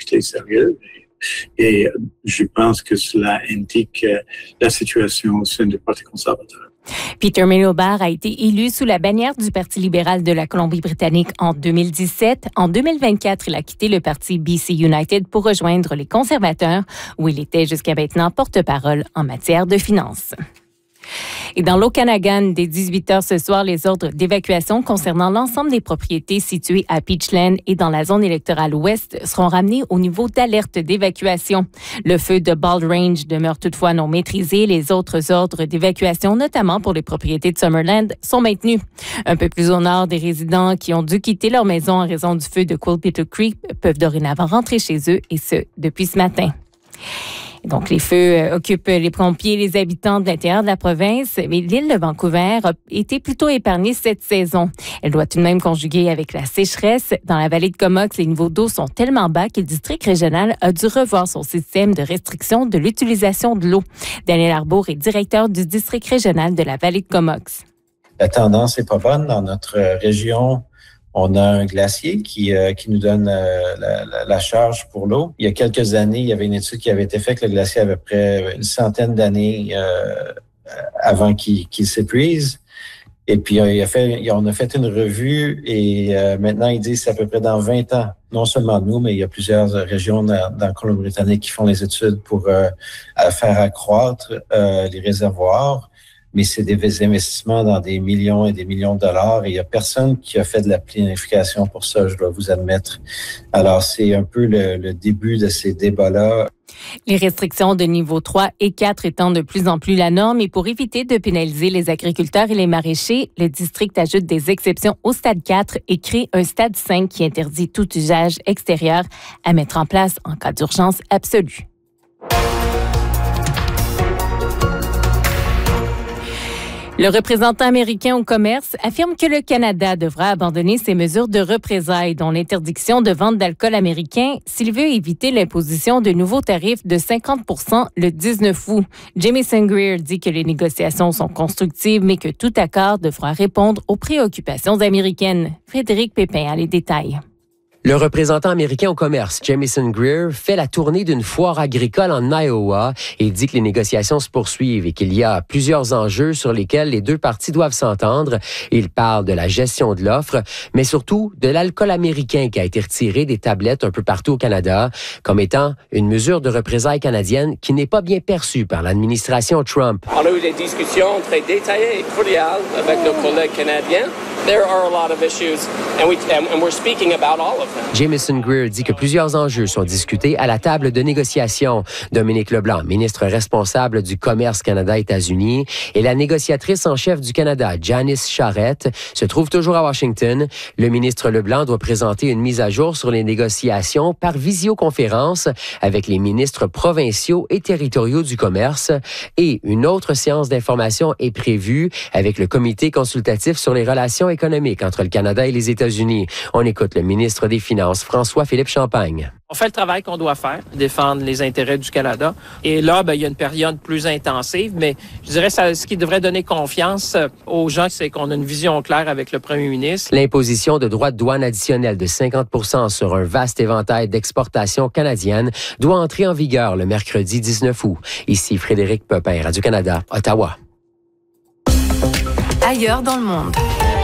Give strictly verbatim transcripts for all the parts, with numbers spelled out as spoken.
responsabilité sérieuse. Et, et je pense que cela indique euh, la situation au sein du Parti conservateur. Peter Miliband a été élu sous la bannière du Parti libéral de la Colombie-Britannique en deux mille dix-sept. En deux mille vingt-quatre, il a quitté le parti B C United pour rejoindre les conservateurs, où il était jusqu'à maintenant porte-parole en matière de finances. Et dans l'Okanagan, dès dix-huit heures ce soir, les ordres d'évacuation concernant l'ensemble des propriétés situées à Peachland et dans la zone électorale ouest seront ramenés au niveau d'alerte d'évacuation. Le feu de Bald Range demeure toutefois non maîtrisé. Les autres ordres d'évacuation, notamment pour les propriétés de Summerland, sont maintenus. Un peu plus au nord, des résidents qui ont dû quitter leur maison en raison du feu de Coolpito Creek peuvent dorénavant rentrer chez eux, et ce, depuis ce matin. Donc, les feux occupent les pompiers et les habitants de l'intérieur de la province, mais l'île de Vancouver a été plutôt épargnée cette saison. Elle doit tout de même conjuguer avec la sécheresse. Dans la vallée de Comox, les niveaux d'eau sont tellement bas que le district régional a dû revoir son système de restriction de l'utilisation de l'eau. Daniel Arbour est directeur du district régional de la vallée de Comox. La tendance n'est pas bonne dans notre région. On a un glacier qui, euh, qui nous donne euh, la, la, la charge pour l'eau. Il y a quelques années, il y avait une étude qui avait été faite que le glacier avait à peu près une centaine d'années euh, avant qu'il, qu'il s'épuise. Et puis, il a fait, on a fait une revue et euh, maintenant, ils disent que c'est à peu près dans vingt ans. Non seulement nous, mais il y a plusieurs régions dans, dans la Colombie-Britannique qui font les études pour euh, faire accroître euh, les réservoirs. Mais c'est des investissements dans des millions et des millions de dollars et il n'y a personne qui a fait de la planification pour ça, je dois vous admettre. Alors, c'est un peu le, le début de ces débats-là. Les restrictions de niveau trois et quatre étant de plus en plus la norme et pour éviter de pénaliser les agriculteurs et les maraîchers, le district ajoute des exceptions au stade quatre et crée un stade cinq qui interdit tout usage extérieur à mettre en place en cas d'urgence absolue. Le représentant américain au commerce affirme que le Canada devra abandonner ses mesures de représailles, dont l'interdiction de vente d'alcool américain, s'il veut éviter l'imposition de nouveaux tarifs de cinquante pour cent le dix-neuf août. Jamieson Greer dit que les négociations sont constructives, mais que tout accord devra répondre aux préoccupations américaines. Frédéric Pépin a les détails. Le représentant américain au commerce, Jamieson Greer, fait la tournée d'une foire agricole en Iowa et dit que les négociations se poursuivent et qu'il y a plusieurs enjeux sur lesquels les deux parties doivent s'entendre. Il parle de la gestion de l'offre, mais surtout de l'alcool américain qui a été retiré des tablettes un peu partout au Canada, comme étant une mesure de représailles canadienne qui n'est pas bien perçue par l'administration Trump. On a eu des discussions très détaillées et cordiales avec nos collègues canadiens. There are a lot of issues, and, we, and we're speaking about all of them. Jamieson Greer dit que plusieurs enjeux sont discutés à la table de négociation. Dominique Leblanc, ministre responsable du commerce Canada-États-Unis, et la négociatrice en chef du Canada, Janice Charette, se trouvent toujours à Washington. Le ministre Leblanc doit présenter une mise à jour sur les négociations par visioconférence avec les ministres provinciaux et territoriaux du commerce. Et une autre séance d'information est prévue avec le comité consultatif sur les relations économiques entre le Canada et les États-Unis. On écoute le ministre des Finances, François-Philippe Champagne. On fait le travail qu'on doit faire, défendre les intérêts du Canada. Et là, ben, il y a une période plus intensive, mais je dirais ça, ce qui devrait donner confiance aux gens, c'est qu'on a une vision claire avec le premier ministre. L'imposition de droits de douane additionnels de cinquante pour cent sur un vaste éventail d'exportations canadiennes doit entrer en vigueur le mercredi dix-neuf août. Ici Frédéric Pepin, Radio-Canada, Ottawa. Ailleurs dans le monde.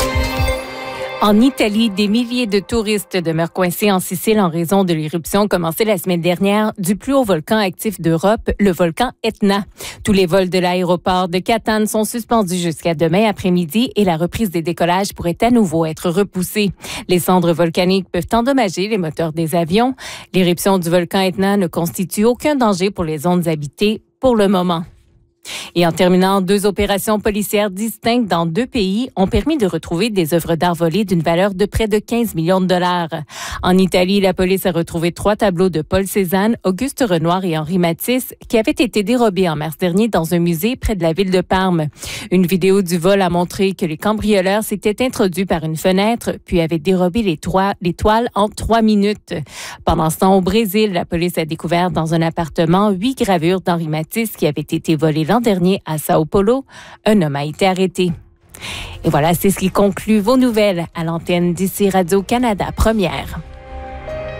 En Italie, des milliers de touristes demeurent coincés en Sicile en raison de l'éruption commencée la semaine dernière du plus haut volcan actif d'Europe, le volcan Etna. Tous les vols de l'aéroport de Catane sont suspendus jusqu'à demain après-midi et la reprise des décollages pourrait à nouveau être repoussée. Les cendres volcaniques peuvent endommager les moteurs des avions. L'éruption du volcan Etna ne constitue aucun danger pour les zones habitées pour le moment. Et en terminant, deux opérations policières distinctes dans deux pays ont permis de retrouver des œuvres d'art volées d'une valeur de près de quinze millions de dollars. En Italie, la police a retrouvé trois tableaux de Paul Cézanne, Auguste Renoir et Henri Matisse qui avaient été dérobés en mars dernier dans un musée près de la ville de Parme. Une vidéo du vol a montré que les cambrioleurs s'étaient introduits par une fenêtre puis avaient dérobé les, toits, les toiles en trois minutes. Pendant ce temps, au Brésil, la police a découvert dans un appartement huit gravures d'Henri Matisse qui avaient été volées l'an dernier à Sao Paulo. Un homme a été arrêté. Et voilà, c'est ce qui conclut vos nouvelles à l'antenne d'ici Radio-Canada Première.